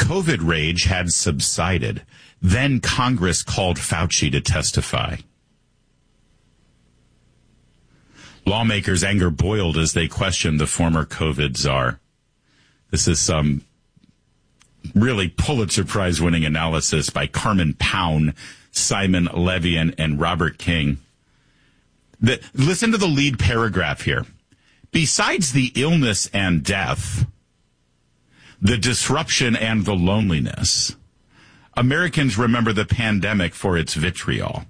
COVID rage had subsided. Then Congress called Fauci to testify. Lawmakers' anger boiled as they questioned the former COVID czar. This is some really Pulitzer Prize-winning analysis by Carmen Pound, Simon Levy, and Robert King. Listen to the lead paragraph here. Besides the illness and death, the disruption and the loneliness, Americans remember the pandemic for its vitriol.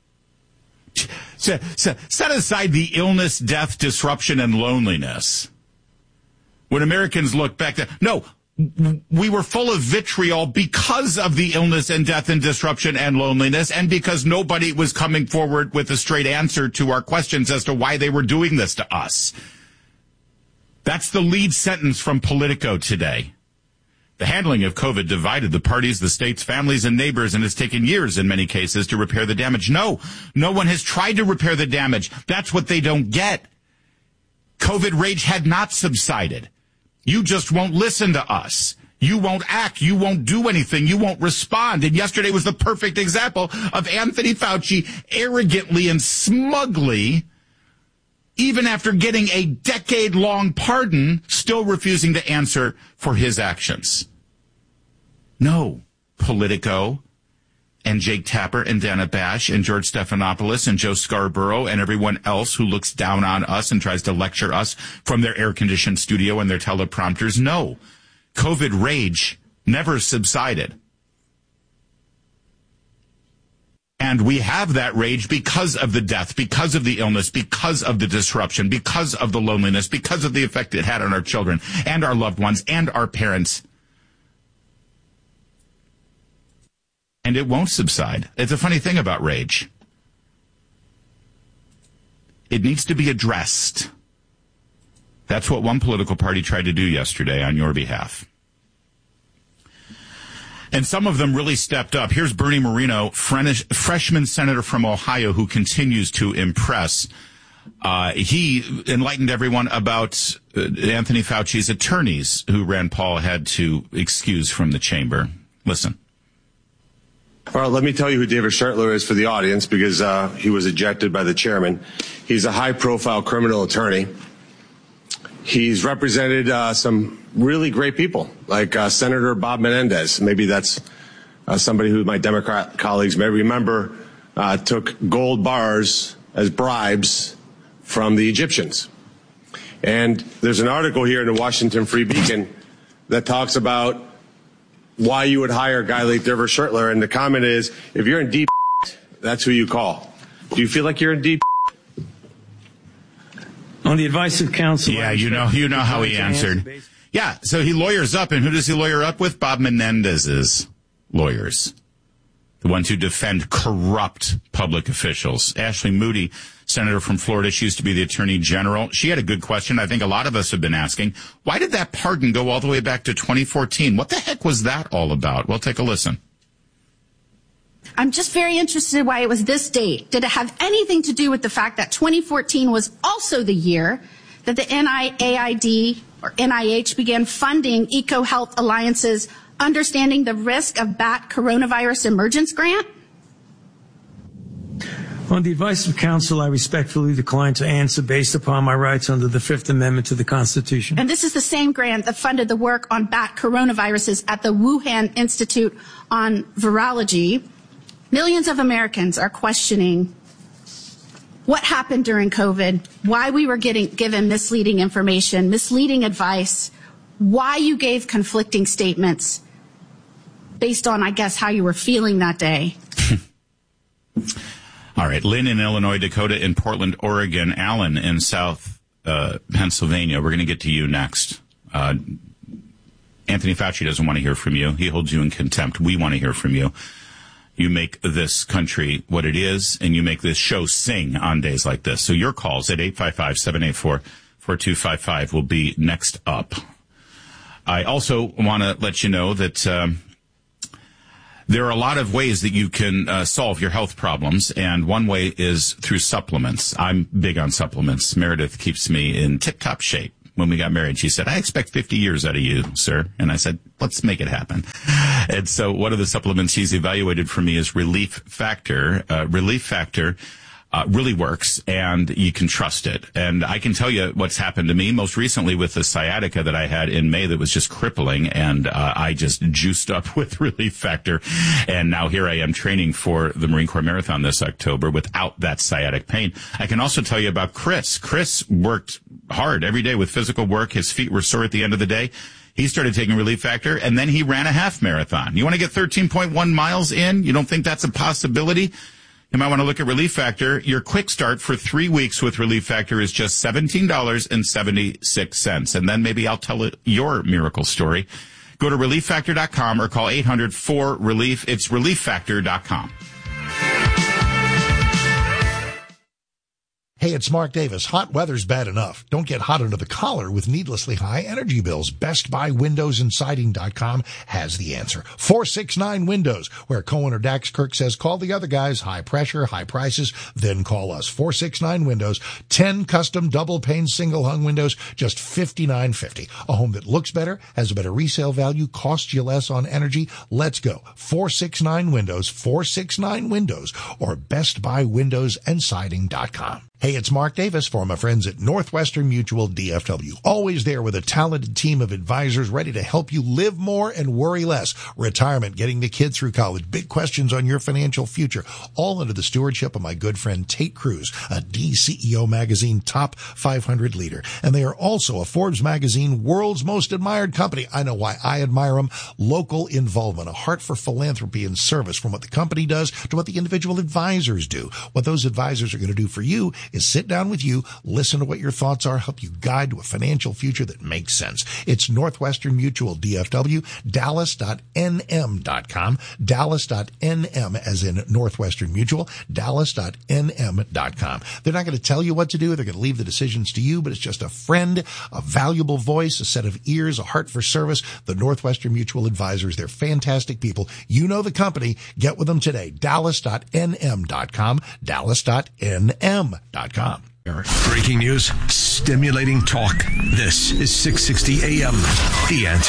Set aside the illness, death, disruption, and loneliness. When Americans look back, we were full of vitriol because of the illness and death and disruption and loneliness, and because nobody was coming forward with a straight answer to our questions as to why they were doing this to us. That's the lead sentence from Politico today. The handling of COVID divided the parties, the states, families, and neighbors, and it's taken years in many cases to repair the damage. No one has tried to repair the damage. That's what they don't get. COVID rage had not subsided. You just won't listen to us. You won't act. You won't do anything. You won't respond. And yesterday was the perfect example of Anthony Fauci arrogantly and smugly, even after getting a decade-long pardon, still refusing to answer for his actions. No, Politico and Jake Tapper and Dana Bash and George Stephanopoulos and Joe Scarborough and everyone else who looks down on us and tries to lecture us from their air-conditioned studio and their teleprompters. No, COVID rage never subsided. And we have that rage because of the death, because of the illness, because of the disruption, because of the loneliness, because of the effect it had on our children and our loved ones and our parents. And it won't subside. It's a funny thing about rage. It needs to be addressed. That's what one political party tried to do yesterday on your behalf. And some of them really stepped up. Here's Bernie Moreno, freshman senator from Ohio, who continues to impress. He enlightened everyone about Anthony Fauci's attorneys, who Rand Paul had to excuse from the chamber. Listen. All right, let me tell you who David Schertler is for the audience, because he was ejected by the chairman. He's a high-profile criminal attorney. He's represented some really great people, like Senator Bob Menendez. Maybe that's somebody who my Democrat colleagues may remember took gold bars as bribes from the Egyptians. And there's an article here in the Washington Free Beacon that talks about why you would hire a guy like David Schertler. And the comment is, if you're in deep, that's who you call. Do you feel like you're in deep? On the advice of counsel. Yeah, you know how he answered. Yeah, so he lawyers up, and who does he lawyer up with? Bob Menendez's lawyers, the ones who defend corrupt public officials. Ashley Moody, senator from Florida, she used to be the attorney general. She had a good question I think a lot of us have been asking. Why did that pardon go all the way back to 2014? What the heck was that all about? Well, take a listen. I'm just very interested why it was this date. Did it have anything to do with the fact that 2014 was also the year that the NIAID or NIH began funding EcoHealth Alliance's Understanding the Risk of Bat Coronavirus Emergence grant? On the advice of counsel, I respectfully decline to answer based upon my rights under the Fifth Amendment to the Constitution. And this is the same grant that funded the work on bat coronaviruses at the Wuhan Institute on Virology. Millions of Americans are questioning what happened during COVID, why we were given misleading information, misleading advice, why you gave conflicting statements based on, I guess, how you were feeling that day. All right. Lynn in Illinois, Dakota in Portland, Oregon, Alan in South Pennsylvania. We're going to get to you next. Anthony Fauci doesn't want to hear from you. He holds you in contempt. We want to hear from you. You make this country what it is, and you make this show sing on days like this. So your calls at 855-784-4255 will be next up. I also want to let you know that there are a lot of ways that you can solve your health problems, and one way is through supplements. I'm big on supplements. Meredith keeps me in tip-top shape. when we got married. She said, I expect 50 years out of you, sir. And I said, let's make it happen. And so one of the supplements she's evaluated for me is Relief Factor. Relief Factor really works, and you can trust it. And I can tell you what's happened to me most recently with the sciatica that I had in May that was just crippling, and I just juiced up with Relief Factor. And now here I am training for the Marine Corps Marathon this October without that sciatic pain. I can also tell you about Chris. Chris worked hard every day with physical work. His feet were sore at the end of the day. He started taking Relief Factor, and then he ran a half marathon. You want to get 13.1 miles in? You don't think that's a possibility? You might want to look at Relief Factor. Your quick start for 3 weeks with Relief Factor is just $17.76. And then maybe I'll tell your miracle story. Go to ReliefFactor.com or call 800-4RELIEF. It's ReliefFactor.com. Hey, it's Mark Davis. Hot weather's bad enough. Don't get hot under the collar with needlessly high energy bills. BestBuyWindowsAndSiding.com has the answer. 469 Windows, where co-owner Dax Kirk says, call the other guys. High pressure, high prices, then call us. 469 Windows, 10 custom double-pane single-hung windows, just $59.50. A home that looks better, has a better resale value, costs you less on energy. Let's go. 469 Windows, 469 Windows, or BestBuyWindowsAndSiding.com. Hey, it's Mark Davis for my friends at Northwestern Mutual DFW. Always there with a talented team of advisors ready to help you live more and worry less. Retirement, getting the kid through college, big questions on your financial future, all under the stewardship of my good friend Tate Cruz, a DCEO magazine top 500 leader. And they are also a Forbes magazine world's most admired company. I know why I admire them. Local involvement, a heart for philanthropy and service, from what the company does to what the individual advisors do. What those advisors are going to do for you is sit down with you, listen to what your thoughts are, help you guide to a financial future that makes sense. It's Northwestern Mutual DFW, Dallas.nm.com, Dallas.nm as in Northwestern Mutual, Dallas.nm.com. They're not going to tell you what to do. They're going to leave the decisions to you, but it's just a friend, a valuable voice, a set of ears, a heart for service. The Northwestern Mutual Advisors, they're fantastic people. You know the company. Get with them today. Dallas.nm.com, Dallas.nm.com. Breaking news, stimulating talk. This is 660 AM. The Answer.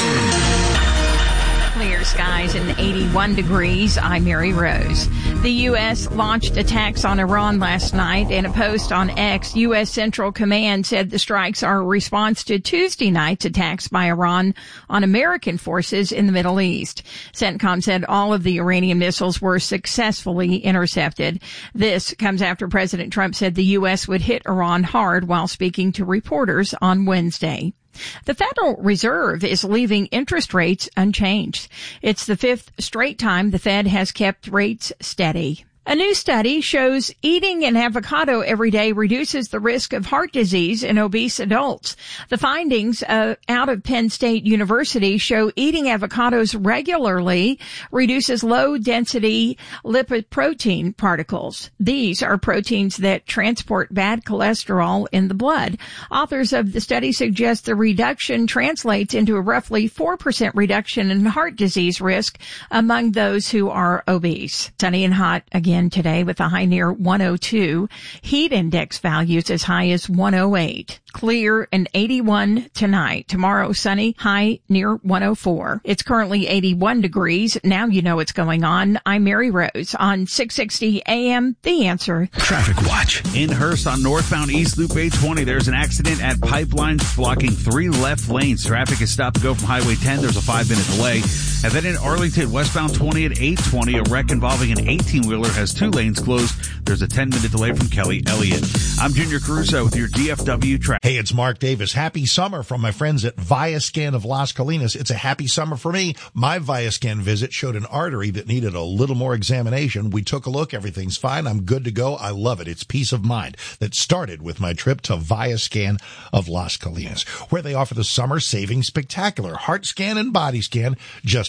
Clear skies and 81 degrees. I'm Mary Rose. The U.S. launched attacks on Iran last night. In a post on X, U.S. Central Command said the strikes are a response to Tuesday night's attacks by Iran on American forces in the Middle East. CENTCOM said all of the Iranian missiles were successfully intercepted. This comes after President Trump said the U.S. would hit Iran hard while speaking to reporters on Wednesday. The Federal Reserve is leaving interest rates unchanged. It's the fifth straight time the Fed has kept rates steady. A new study shows eating an avocado every day reduces the risk of heart disease in obese adults. The findings out of Penn State University show eating avocados regularly reduces low-density lipoprotein particles. These are proteins that transport bad cholesterol in the blood. Authors of the study suggest the reduction translates into a roughly 4% reduction in heart disease risk among those who are obese. Sunny and hot again today with a high near 102. Heat index values as high as 108. Clear and 81 tonight. Tomorrow sunny, high near 104. It's currently 81 degrees. Now you know what's going on. I'm Mary Rose on 660 AM. The Answer. Traffic Watch. In Hearst on northbound East Loop 820, there's an accident at Pipelines blocking 3 left lanes. Traffic is stopped to go from Highway 10. There's a 5-minute delay. And then in Arlington, westbound 20 at 820, a wreck involving an 18-wheeler has 2 lanes closed. There's a 10-minute delay from Kelly Elliott. I'm Junior Caruso with your DFW traffic. Hey, it's Mark Davis. Happy summer from my friends at Viascan of Las Colinas. It's a happy summer for me. My Viascan visit showed an artery that needed a little more examination. We took a look. Everything's fine. I'm good to go. I love it. It's peace of mind that started with my trip to Viascan of Las Colinas, where they offer the summer savings spectacular. Heart scan and body scan, just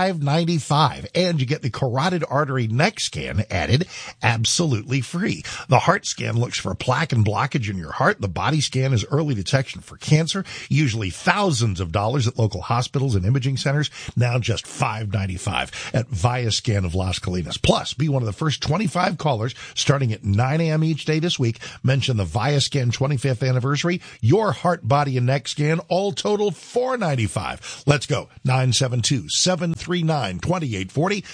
$5.95. And you get the carotid artery neck scan added absolutely free. The heart scan looks for plaque and blockage in your heart. The body scan is early detection for cancer, usually thousands of dollars at local hospitals and imaging centers, now just $5.95 at ViaScan of Las Colinas. Plus, be one of the first 25 callers starting at 9 a.m. each day this week. Mention the ViaScan 25th anniversary, your heart, body, and neck scan, all total $4.95. Let's go. 972-739-2840,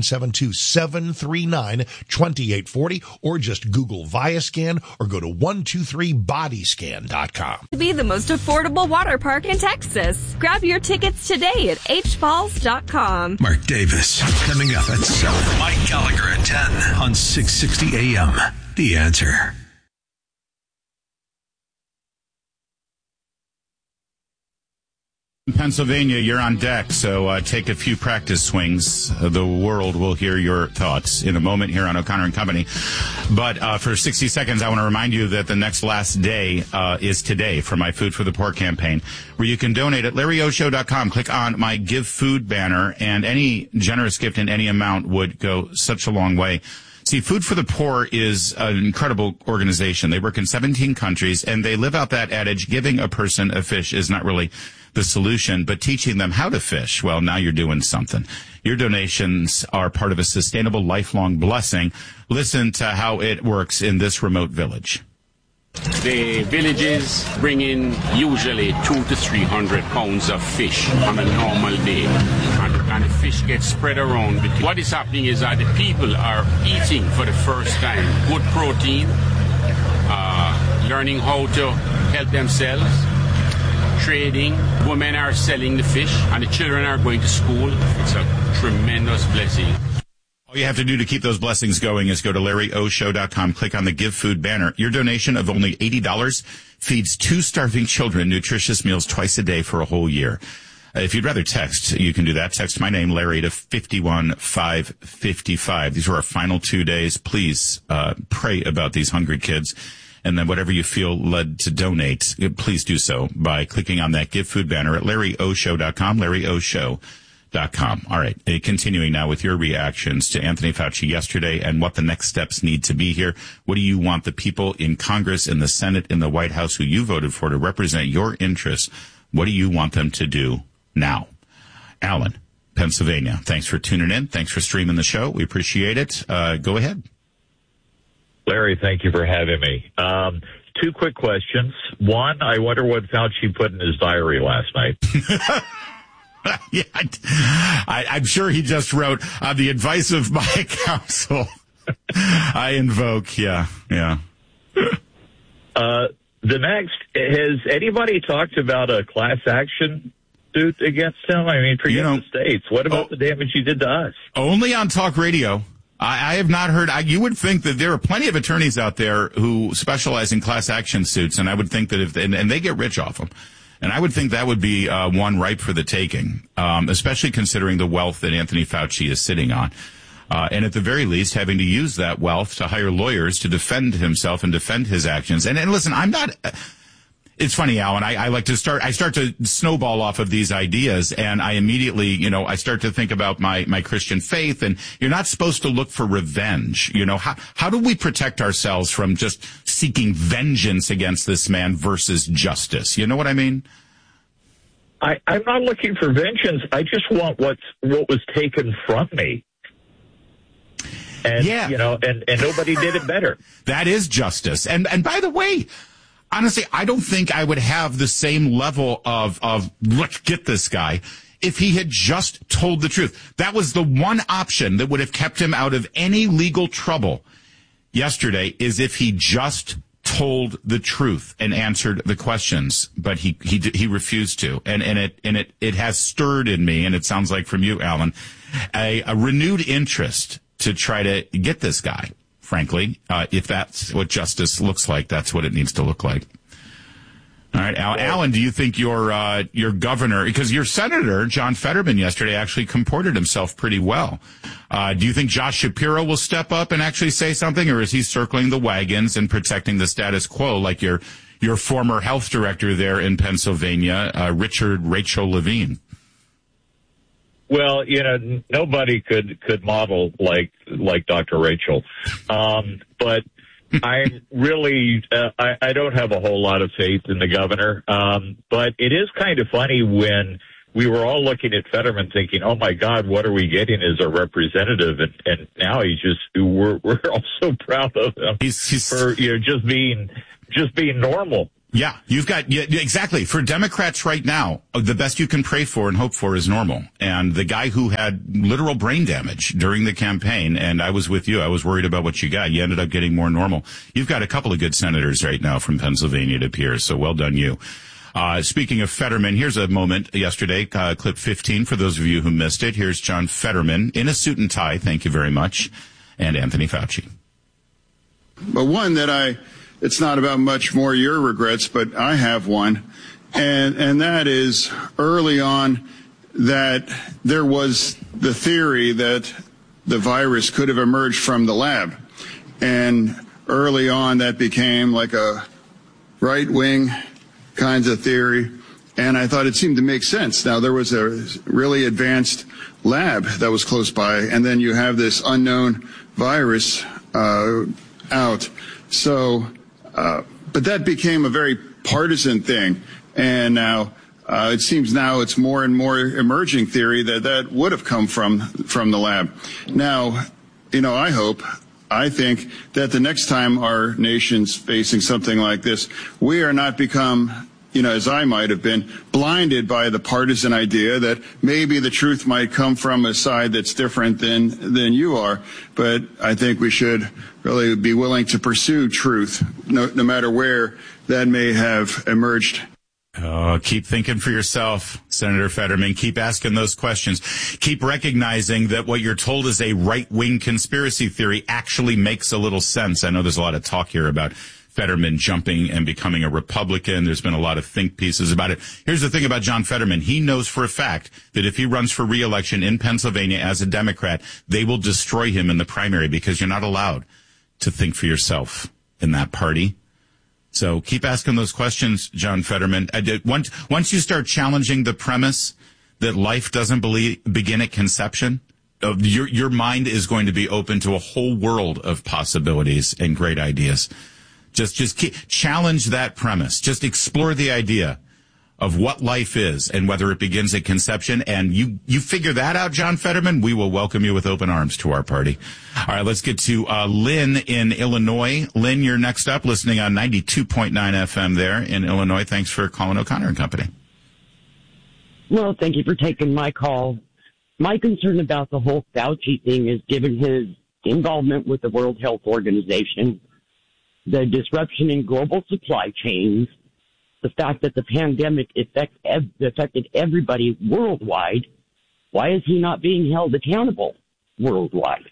972-739-2840, or just Google ViaScan or go to 123bodyscan.com. To be the most affordable water park in Texas. Grab your tickets today at hfalls.com. Mark Davis coming up at 7. Mike Gallagher at 10 on 660 AM. The Answer. In Pennsylvania, you're on deck, so take a few practice swings. The world will hear your thoughts in a moment here on O'Connor and Company. But for 60 seconds, I want to remind you that the next last day is today for my Food for the Poor campaign, where you can donate at LarryOShow.com. Click on my Give Food banner, and any generous gift in any amount would go such a long way. See, Food for the Poor is an incredible organization. They work in 17 countries, and they live out that adage, giving a person a fish is not really the solution, but teaching them how to fish. Well, now you're doing something. Your donations are part of a sustainable, lifelong blessing. Listen to how it works in this remote village. The villages bring in usually 200 to 300 pounds of fish on a normal day, and the fish gets spread around. What is happening is that the people are eating for the first time good protein, learning how to help themselves, trading. Women are selling the fish, and the children are going to school. It's a tremendous blessing. All you have to do to keep those blessings going is go to LarryOShow.com, click on the Give Food banner. Your donation of only $80 feeds 2 starving children nutritious meals twice a day for a whole year. If you'd rather text, you can do that. Text my name, Larry, to 51555. These are our final 2 days. Please pray about these hungry kids. And then whatever you feel led to donate, please do so by clicking on that Give Food banner at LarryOShow.com, LarryOShow.com. All right. Continuing now with your reactions to Anthony Fauci yesterday and what the next steps need to be here. What do you want the people in Congress, in the Senate, in the White House who you voted for to represent your interests? What do you want them to do now? Alan, Pennsylvania. Thanks for tuning in. Thanks for streaming the show. We appreciate it. Go ahead. Larry, thank you for having me. 2 quick questions. One, I wonder what Fauci put in his diary last night. Yeah, I'm sure he just wrote, on the advice of my counsel, I invoke, yeah. The next, has anybody talked about a class action suit against him? I mean, forget the states. What about the damage he did to us? Only on talk radio. I have not heard. You would think that there are plenty of attorneys out there who specialize in class action suits, and I would think that and they get rich off them. And I would think that would be one ripe for the taking, especially considering the wealth that Anthony Fauci is sitting on. And at the very least, having to use that wealth to hire lawyers to defend himself and defend his actions. And listen, I'm not... It's funny, Alan. I start to snowball off of these ideas, and I immediately, I start to think about my Christian faith, and you're not supposed to look for revenge. How do we protect ourselves from just seeking vengeance against this man versus justice? You know what I mean? I'm not looking for vengeance. I just want what was taken from me. And, and nobody did it better. That is justice. And by the way, honestly, I don't think I would have the same level of let's get this guy if he had just told the truth. That was the one option that would have kept him out of any legal trouble yesterday, is if he just told the truth and answered the questions. But he refused to. And it has stirred in me, and it sounds like from you, Alan, a renewed interest to try to get this guy. Frankly, if that's what justice looks like, that's what it needs to look like. All right, Alan, do you think your governor, because your senator, John Fetterman, yesterday actually comported himself pretty well. Do you think Josh Shapiro will step up and actually say something, or is he circling the wagons and protecting the status quo like your former health director there in Pennsylvania, Rachel Levine? Well, nobody could model like Dr. Rachel. But I'm really, I don't have a whole lot of faith in the governor. But it is kind of funny when we were all looking at Fetterman thinking, oh my God, what are we getting as a representative? And now we're all so proud of him for, just being normal. Yeah, exactly. For Democrats right now, the best you can pray for and hope for is normal. And the guy who had literal brain damage during the campaign, and I was with you, I was worried about what you got. You ended up getting more normal. You've got a couple of good senators right now from Pennsylvania, it appears, so well done you. Speaking of Fetterman, here's a moment yesterday, clip 15 for those of you who missed it. Here's John Fetterman in a suit and tie, thank you very much, and Anthony Fauci. But one that it's not about much more your regrets, but I have one, and that is early on that there was the theory that the virus could have emerged from the lab, and early on that became like a right-wing kinds of theory, and I thought it seemed to make sense. Now, there was a really advanced lab that was close by, and then you have this unknown virus out. So, but that became a very partisan thing, and now it seems now it's more and more emerging theory that would have come from the lab. Now, I think that the next time our nation's facing something like this, we are not become, as I might have been, blinded by the partisan idea that maybe the truth might come from a side that's different than you are. But I think we should really be willing to pursue truth, no matter where that may have emerged. Oh, keep thinking for yourself, Senator Fetterman. Keep asking those questions. Keep recognizing that what you're told is a right-wing conspiracy theory actually makes a little sense. I know there's a lot of talk here about Fetterman jumping and becoming a Republican. There's been a lot of think pieces about it. Here's the thing about John Fetterman. He knows for a fact that if he runs for re-election in Pennsylvania as a Democrat, they will destroy him in the primary because you're not allowed to think for yourself in that party. So keep asking those questions, John Fetterman. Once you start challenging the premise that life doesn't begin at conception, your mind is going to be open to a whole world of possibilities and great ideas. Just challenge that premise. Just explore the idea of what life is and whether it begins at conception. And you figure that out, John Fetterman, we will welcome you with open arms to our party. All right, let's get to Lynn in Illinois. Lynn, you're next up, listening on 92.9 FM there in Illinois. Thanks for calling O'Connor and Company. Well, thank you for taking my call. My concern about the whole Fauci thing is given his involvement with the World Health Organization, the disruption in global supply chains, the fact that the pandemic affected everybody worldwide. Why is he not being held accountable worldwide?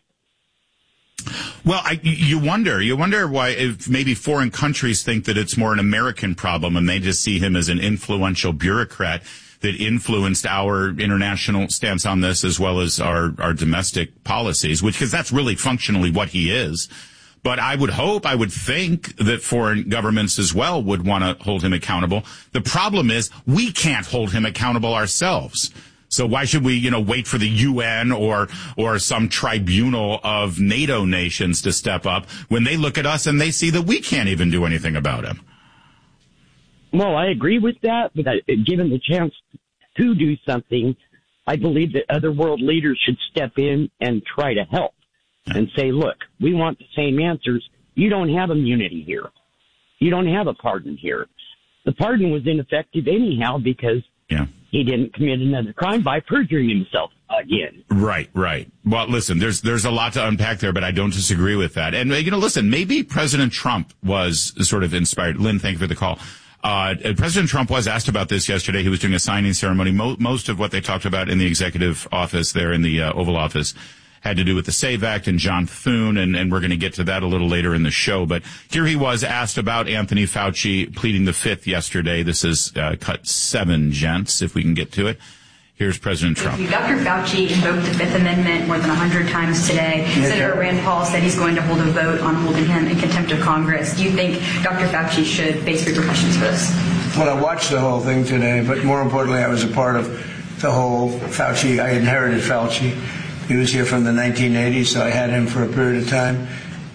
Well, you wonder why, if maybe foreign countries think that it's more an American problem and they just see him as an influential bureaucrat that influenced our international stance on this as well as our domestic policies, because that's really functionally what he is. But I would think that foreign governments as well would want to hold him accountable. The problem is we can't hold him accountable ourselves. So why should we, wait for the UN or some tribunal of NATO nations to step up when they look at us and they see that we can't even do anything about him? Well, I agree with that, but given the chance to do something, I believe that other world leaders should step in and try to help. And say, look, we want the same answers. You don't have immunity here. You don't have a pardon here. The pardon was ineffective anyhow because he didn't commit another crime by perjuring himself again. Right. Well, listen, there's a lot to unpack there, but I don't disagree with that. And, listen, maybe President Trump was sort of inspired. Lynn, thank you for the call. President Trump was asked about this yesterday. He was doing a signing ceremony. Most of what they talked about in the executive office there in the Oval Office had to do with the SAVE Act and John Thune, and we're going to get to that a little later in the show. But here he was asked about Anthony Fauci pleading the Fifth yesterday. This is cut 7, gents, if we can get to it. Here's President Trump. Dr. Fauci invoked the Fifth Amendment more than 100 times today. Senator Rand Paul said he's going to hold a vote on holding him in contempt of Congress. Do you think Dr. Fauci should face repercussions for this? Well, I watched the whole thing today, but more importantly, I was a part of the whole Fauci. I inherited Fauci. He was here from the 1980s, so I had him for a period of time.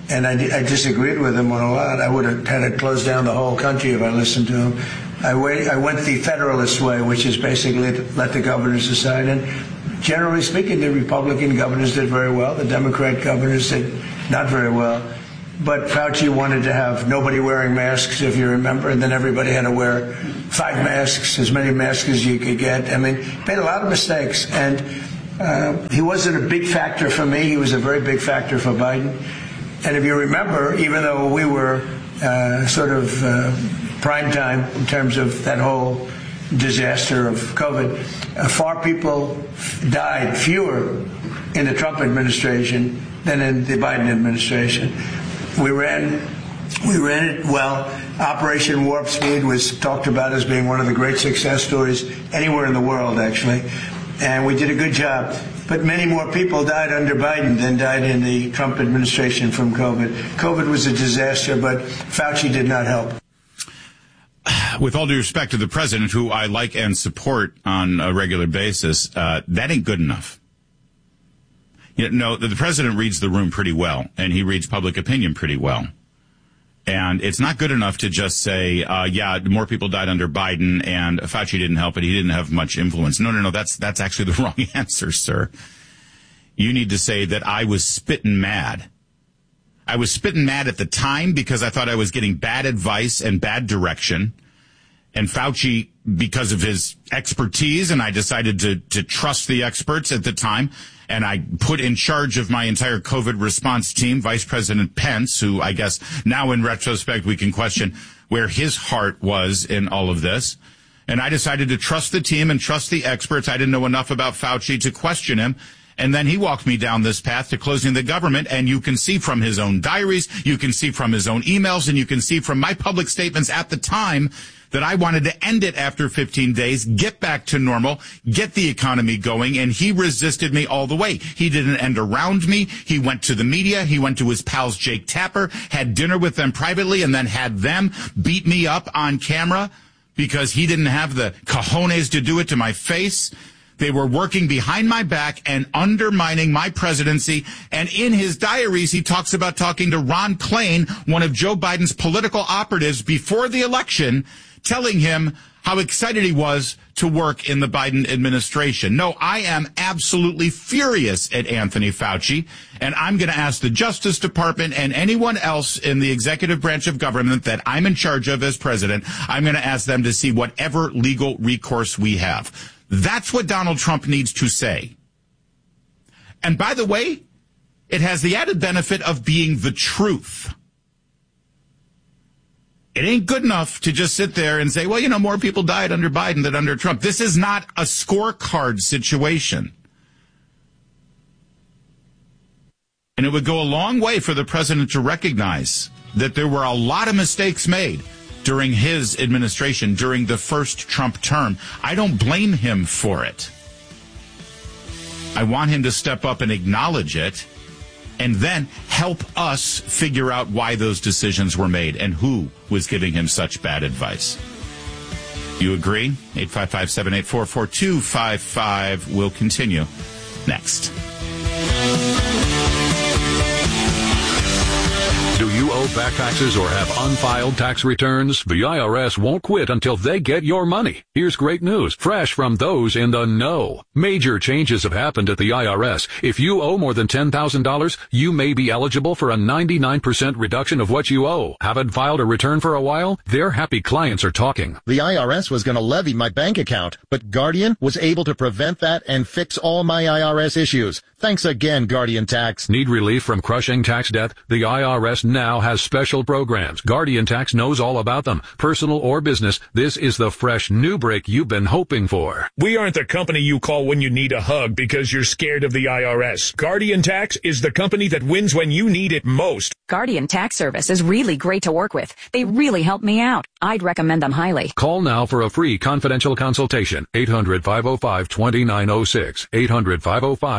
and I disagreed with him on a lot. I would have had to close down the whole country if I listened to him. I went the Federalist way, which is basically let the governors decide. And generally speaking, the Republican governors did very well. The Democrat governors did not very well. But Fauci wanted to have nobody wearing masks, if you remember, and then everybody had to wear 5 masks, as many masks as you could get. I mean, made a lot of mistakes. And he wasn't a big factor for me. He was a very big factor for Biden. And if you remember, even though we were sort of prime time in terms of that whole disaster of COVID, far people died, fewer in the Trump administration than in the Biden administration. We ran it well. Operation Warp Speed was talked about as being one of the great success stories anywhere in the world, actually. And we did a good job. But many more people died under Biden than died in the Trump administration from COVID. COVID was a disaster, but Fauci did not help. With all due respect to the president, who I like and support on a regular basis, that ain't good enough. You know, the president reads the room pretty well, and he reads public opinion pretty well. And it's not good enough to just say, more people died under Biden, and Fauci didn't help it. He didn't have much influence. No, that's actually the wrong answer, sir. You need to say that I was spitting mad. I was spitting mad at the time because I thought I was getting bad advice and bad direction. And Fauci, because of his expertise, and I decided to trust the experts at the time, and I put in charge of my entire COVID response team, Vice President Pence, who I guess now in retrospect we can question where his heart was in all of this. And I decided to trust the team and trust the experts. I didn't know enough about Fauci to question him. And then he walked me down this path to closing the government. And you can see from his own diaries, you can see from his own emails, and you can see from my public statements at the time that I wanted to end it after 15 days, get back to normal, get the economy going, and he resisted me all the way. He didn't end around me. He went to the media. He went to his pals Jake Tapper, had dinner with them privately, and then had them beat me up on camera because he didn't have the cojones to do it to my face. They were working behind my back and undermining my presidency. And in his diaries, he talks about talking to Ron Klain, one of Joe Biden's political operatives before the election, telling him how excited he was to work in the Biden administration. No, I am absolutely furious at Anthony Fauci, and I'm going to ask the Justice Department and anyone else in the executive branch of government that I'm in charge of as president, I'm going to ask them to see whatever legal recourse we have. That's what Donald Trump needs to say. And by the way, it has the added benefit of being the truth. It ain't good enough to just sit there and say, well, more people died under Biden than under Trump. This is not a scorecard situation. And it would go a long way for the president to recognize that there were a lot of mistakes made during his administration, during the first Trump term. I don't blame him for it. I want him to step up and acknowledge it, and then help us figure out why those decisions were made and who was giving him such bad advice. You agree? 855-784-4255. We'll continue next. Do you owe back taxes or have unfiled tax returns? The IRS won't quit until they get your money. Here's great news, fresh from those in the know. Major changes have happened at the IRS. If you owe more than $10,000, you may be eligible for a 99% reduction of what you owe. Haven't filed a return for a while? Their happy clients are talking. The IRS was going to levy my bank account, but Guardian was able to prevent that and fix all my IRS issues. Thanks again, Guardian Tax. Need relief from crushing tax debt? The IRS now has special programs. Guardian Tax knows all about them. Personal or business, this is the fresh new break you've been hoping for. We aren't the company you call when you need a hug because you're scared of the IRS. Guardian Tax is the company that wins when you need it most. Guardian Tax Service is really great to work with. They really help me out. I'd recommend them highly. Call now for a free confidential consultation. 800-505-2906. 800-505-2906.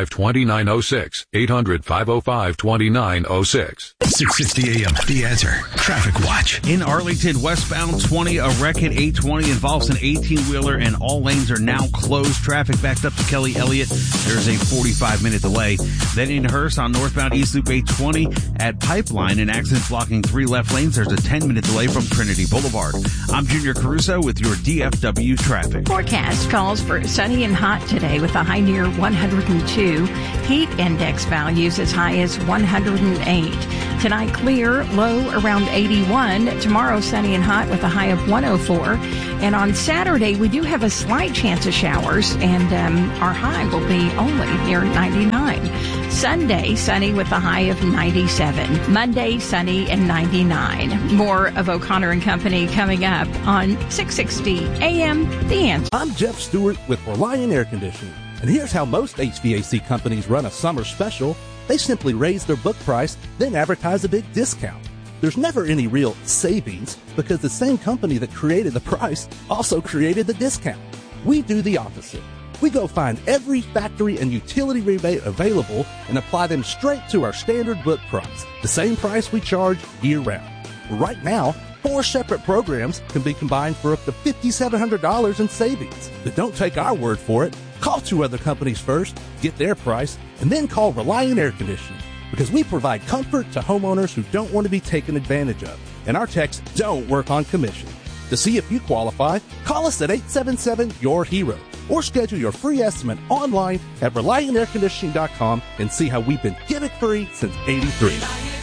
2906. 800-505-2906. 660 AM. The Answer. Traffic Watch. In Arlington, westbound 20, a wreck at 820 involves an 18-wheeler and all lanes are now closed. Traffic backed up to Kelly Elliott. There's a 45-minute delay. Then in Hearst on northbound East Loop 820 at Pipeline, an accident blocking 3 left lanes. There's a 10-minute delay from Trinity Boulevard. I'm Junior Caruso with your DFW traffic. Forecast calls for sunny and hot today with a high near 102. Heat index values as high as 108. Tonight clear, low around 81. Tomorrow sunny and hot with a high of 104. And on Saturday we do have a slight chance of showers and our high will be only near 99. Sunday sunny with a high of 97. Monday sunny and 99. More of O'Connor and Company coming up on 660 AM The Answer. I'm Jeff Stewart with Reliant Air Conditioning. And here's how most HVAC companies run a summer special. They simply raise their book price, then advertise a big discount. There's never any real savings because the same company that created the price also created the discount. We do the opposite. We go find every factory and utility rebate available and apply them straight to our standard book price, the same price we charge year-round. Right now, 4 separate programs can be combined for up to $5,700 in savings. But don't take our word for it. Call 2 other companies first, get their price, and then call Reliant Air Conditioning. Because we provide comfort to homeowners who don't want to be taken advantage of. And our techs don't work on commission. To see if you qualify, call us at 877-YOUR-HERO. Or schedule your free estimate online at ReliantAirConditioning.com and see how we've been gimmick-free since '83.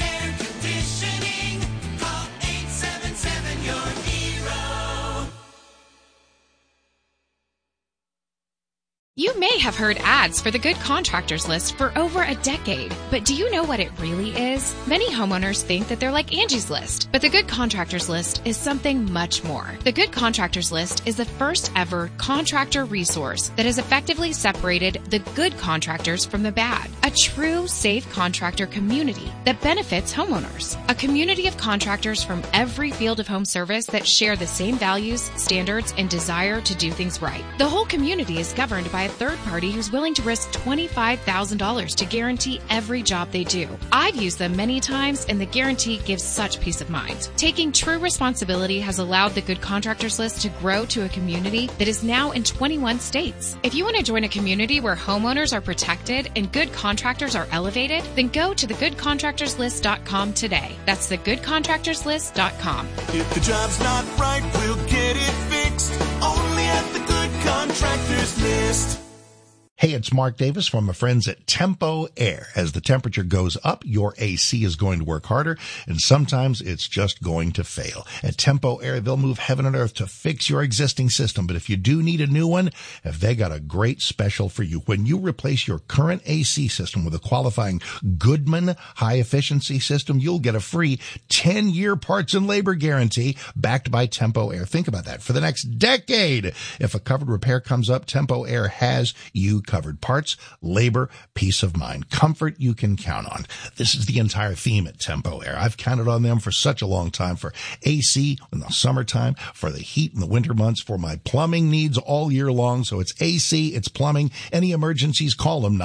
You may have heard ads for the Good Contractors List for over a decade, but do you know what it really is? Many homeowners think that they're like Angie's List, but the Good Contractors List is something much more. The Good Contractors List is the first ever contractor resource that has effectively separated the good contractors from the bad. A true safe contractor community that benefits homeowners. A community of contractors from every field of home service that share the same values, standards, and desire to do things right. The whole community is governed by a third party who's willing to risk $25,000 to guarantee every job they do. I've used them many times and the guarantee gives such peace of mind. Taking true responsibility has allowed the Good Contractors List to grow to a community that is now in 21 states. If you want to join a community where homeowners are protected and good contractors are elevated, then go to thegoodcontractorslist.com today. That's thegoodcontractorslist.com. If the job's not right, we'll get it fixed. Only at the Good Contractors List. Hey, it's Mark Davis from my friends at Tempo Air. As the temperature goes up, your AC is going to work harder, and sometimes it's just going to fail. At Tempo Air, they'll move heaven and earth to fix your existing system. But if you do need a new one, they got a great special for you. When you replace your current AC system with a qualifying Goodman high-efficiency system, you'll get a free 10-year parts and labor guarantee backed by Tempo Air. Think about that. For the next decade, if a covered repair comes up, Tempo Air has you covered. Parts, labor, peace of mind, comfort you can count on. This is the entire theme at Tempo Air. I've counted on them for such a long time, for AC in the summertime, for the heat in the winter months, for my plumbing needs all year long. So it's AC, it's plumbing. Any emergencies, call them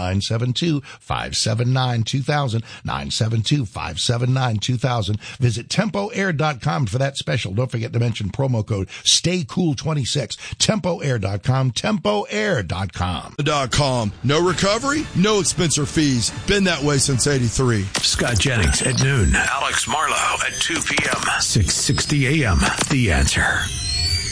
972-579-2000, 972-579-2000. Visit TempoAir.com for that special. Don't forget to mention promo code STAYCOOL26. TempoAir.com, TempoAir.com. No recovery, no expense or fees. Been that way since '83. Scott Jennings at noon. Alex Marlowe at 2 p.m. 660 AM. The Answer.